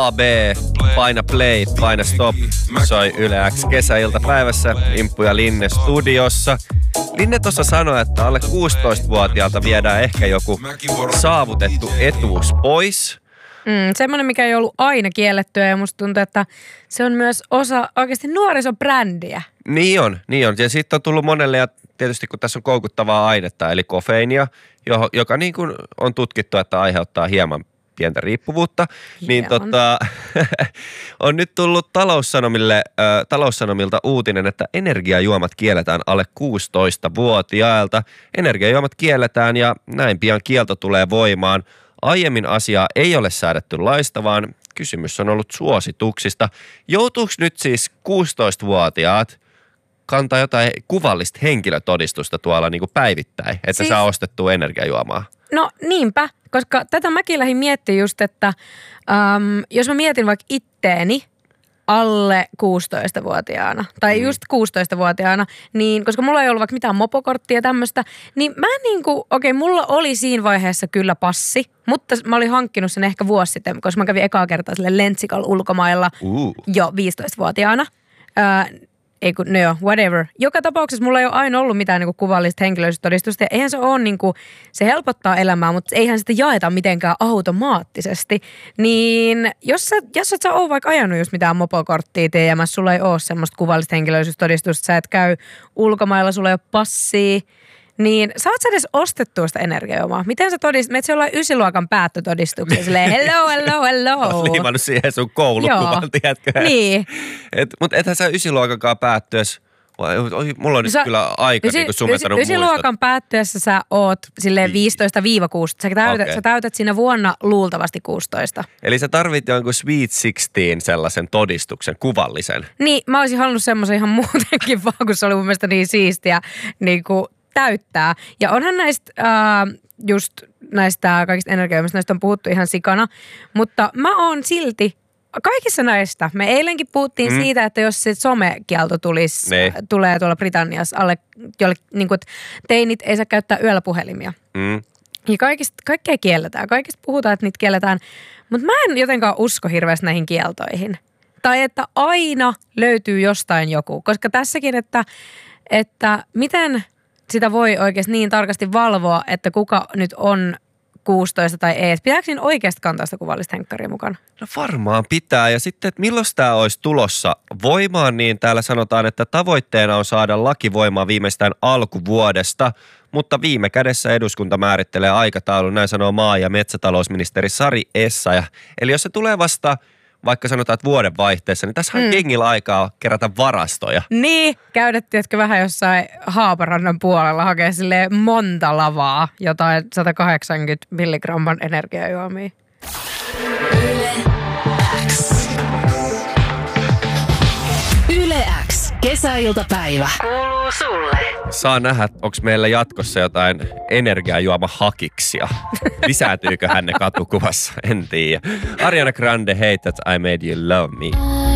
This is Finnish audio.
AB, paina play, paina stop, soi Yle X kesäiltapäivässä, Imppu ja Linne studiossa. Linne tuossa sanoi, että alle 16-vuotiaalta viedään ehkä joku saavutettu etuus pois. Semmoinen, mikä ei ollut aina kiellettyä ja musta tuntuu, että se on myös osa oikeasti nuorisobrändiä. Niin on. Ja siitä on tullut monelle, ja tietysti kun tässä on koukuttavaa ainetta, eli kofeiinia, joka niin kuin on tutkittu, että aiheuttaa hieman pientä riippuvuutta, niin on nyt tullut Taloussanomilta uutinen, että energiajuomat kielletään alle 16-vuotiailta. Energiajuomat kielletään ja näin pian kielto tulee voimaan. Aiemmin asiaa ei ole säädetty laista, vaan kysymys on ollut suosituksista. Joutuuko nyt siis 16-vuotiaat kantaa jotain kuvallista henkilötodistusta tuolla niin kuin päivittäin, että siis saa ostettua energiajuomaa? No niinpä, koska tätä mäkin lähdin miettimään just, että jos mä mietin vaikka itteeni alle 16-vuotiaana tai just 16-vuotiaana, niin koska mulla ei ollut vaikka mitään mopokorttia tämmöistä, niin mä mulla oli siinä vaiheessa kyllä passi, mutta mä olin hankkinut sen ehkä vuosi sitten, koska mä kävin ekaa kertaa sille Lentsikalla ulkomailla jo 15-vuotiaana. Whatever. Joka tapauksessa mulla ei ole aina ollut mitään niinku kuvallista henkilöllisyystodistusta. Eihän se ole niinku, se helpottaa elämää, mutta eihän sitä jaeta mitenkään automaattisesti. Niin jos et sä ole vaikka ajanut just mitään mopokorttia teemässä, sulla ei ole semmoista kuvallista henkilöllisyystodistusta, sä et käy ulkomailla, sulla ei ole passia, niin saat sä edes ostettua sitä energiajuomaa? Miten sä todistat? Meet se jollain 9-luokan päättötodistuksen silleen hello. Olet liimannut siihen sun koulukuvan, tiedätkö? Niin. Mutta ethän sä 9-luokakaan päättyessä, mulla on nyt kyllä aika niin kuin sumettanut muistot. 9-luokan päättyessä sä oot silleen 15-16. Sä täytät siinä vuonna luultavasti 16. Eli sä tarvit jonkun Sweet 16 sellaisen todistuksen, kuvallisen. Niin, mä olisin halunnut semmoisen ihan muutenkin vaan, kun se oli mun mielestä niin siistiä niin kuin täyttää. Ja onhan näistä just näistä kaikista energiajuomista, näistä on puhuttu ihan sikana, mutta mä oon silti kaikissa näistä. Me eilenkin puhuttiin siitä, että jos se somekielto tulee tuolla Britanniassa alle, jolle niin kuin, teinit ei saa käyttää yöllä puhelimia. Ja kaikkea kielletään. Kaikista puhutaan, että niitä kielletään, mutta mä en jotenkaan usko hirveästi näihin kieltoihin. Tai että aina löytyy jostain joku, koska tässäkin, että miten sitä voi oikeasti niin tarkasti valvoa, että kuka nyt on 16 tai ei. Pitääkö niin oikeasti kantaa sitä kuvallista henkkaria mukana? No varmaan pitää. Ja sitten, että milloin tämä olisi tulossa voimaan, niin täällä sanotaan, että tavoitteena on saada laki voimaan viimeistään alkuvuodesta, mutta viime kädessä eduskunta määrittelee aikataulun, näin sanoo maa- ja metsätalousministeri Sari Essayah. Eli jos se tulee vasta vaikka sanotaan, että vuodenvaihteessa, niin tässä on jengillä aikaa kerätä varastoja. Niin, käydettiitkö vähän jossain Haaparannan puolella hakea silleen monta lavaa, jotain 180 milligramman energiajuomia. Yle X. Kesäiltapäivä. Kuuluu sulle. Saa nähdä, onko meillä jatkossa jotain energiajuomahakiksia. Lisääntyykö hän ne katukuvassa? En tiedä. Ariana Grande, Hate That I Made You Love Me.